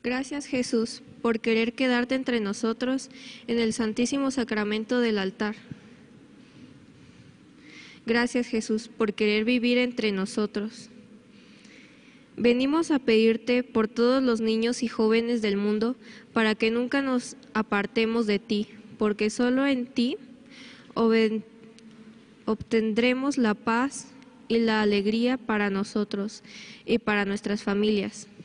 Gracias, Jesús, por querer quedarte entre nosotros en el Santísimo Sacramento del altar. Gracias, Jesús, por querer vivir entre nosotros. Venimos a pedirte por todos los niños y jóvenes del mundo para que nunca nos apartemos de ti, porque solo en ti obtendremos la paz y la alegría para nosotros y para nuestras familias.